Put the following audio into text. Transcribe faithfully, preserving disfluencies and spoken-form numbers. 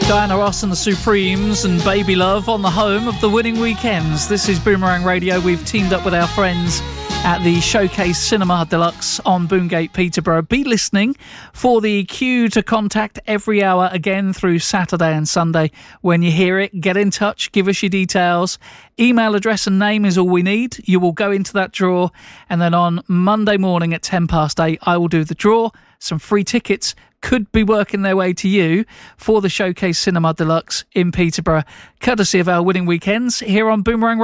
Diana Ross and the Supremes and Baby Love on the home of the winning weekends. This is Boomerang Radio. We've teamed up with our friends at the Showcase Cinema Deluxe on Boongate, Peterborough. Be listening for the cue to contact every hour again through Saturday and Sunday. When you hear it, get in touch, give us your details. Email address and name is all we need. You will go into that draw, and then on Monday morning at ten past eight, I will do the draw. Some free tickets could be working their way to you for the Showcase Cinema Deluxe in Peterborough, courtesy of our winning weekends here on Boomerang